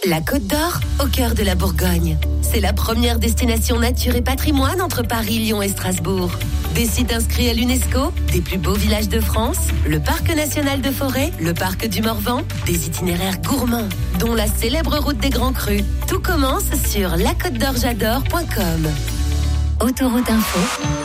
La Côte d'Or, au cœur de la Bourgogne. C'est la première destination nature et patrimoine entre Paris, Lyon et Strasbourg. Des sites inscrits à l'UNESCO, des plus beaux villages de France, le parc national de Forêt, le parc du Morvan, des itinéraires gourmands, dont la célèbre route des Grands Crus. Tout commence sur lacôtedorjadore.com. Autoroute Info.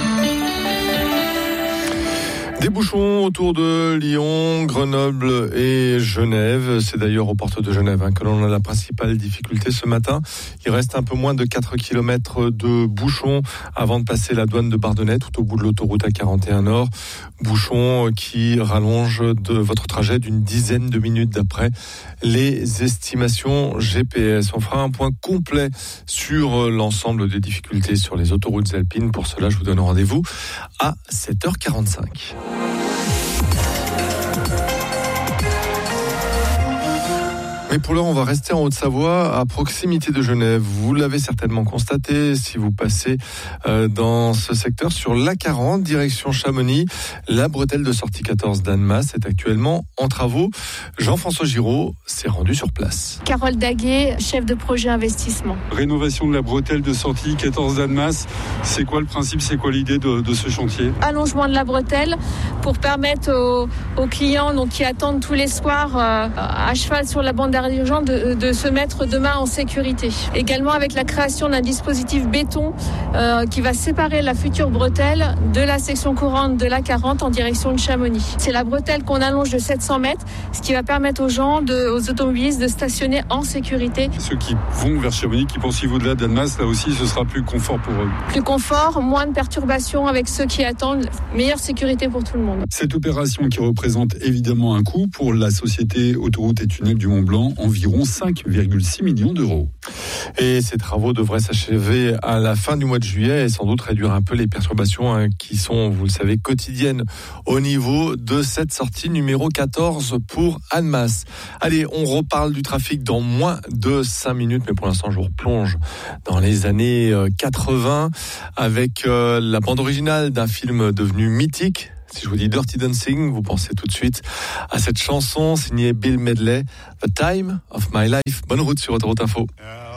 Des bouchons autour de Lyon, Grenoble et Genève. C'est d'ailleurs aux portes de Genève que l'on a la principale difficulté ce matin. Il reste un peu moins de 4 km de bouchons avant de passer la douane de Bardonnay, tout au bout de l'autoroute A41 Nord. Bouchons qui rallongent de votre trajet d'une dizaine de minutes d'après les estimations GPS. On fera un point complet sur l'ensemble des difficultés sur les autoroutes alpines. Pour cela, je vous donne rendez-vous à 7h45. Mais pour l'heure, on va rester en Haute-Savoie, à proximité de Genève. Vous l'avez certainement constaté si vous passez dans ce secteur sur l'A40, direction Chamonix. La bretelle de sortie 14 d'Annemasse est actuellement en travaux. Jean-François Giraud s'est rendu sur place. Carole Daguet, chef de projet investissement. Rénovation de la bretelle de sortie 14 d'Annemasse. C'est quoi le principe, c'est quoi l'idée de ce chantier ? Allongement de la bretelle pour permettre aux clients donc, qui attendent tous les soirs à cheval sur la bande d'arrêt urgente de se mettre demain en sécurité. Également avec la création d'un dispositif béton qui va séparer la future bretelle de la section courante de l'A40 en direction de Chamonix. C'est la bretelle qu'on allonge de 700 mètres, ce qui va permettre aux automobilistes de stationner en sécurité. Ceux qui vont vers Chamonix, qui poursuivent au-delà d'Annemasse, là aussi ce sera plus confort pour eux. Plus confort, moins de perturbations avec ceux qui attendent, meilleure sécurité pour tout le monde. Cette opération qui représente évidemment un coût pour la société Autoroutes et Tunnels du Mont-Blanc, environ 5,6 millions d'euros. Et ces travaux devraient s'achever à la fin du mois de juillet et sans doute réduire un peu les perturbations qui sont, vous le savez, quotidiennes au niveau de cette sortie numéro 14 pour Annemasse. Allez, on reparle du trafic dans moins de 5 minutes, mais pour l'instant, je vous replonge dans les années 80 avec la bande originale d'un film devenu mythique. Si je vous dis Dirty Dancing, vous pensez tout de suite à cette chanson signée Bill Medley, The Time of My Life. Bonne route sur Autoroute Info.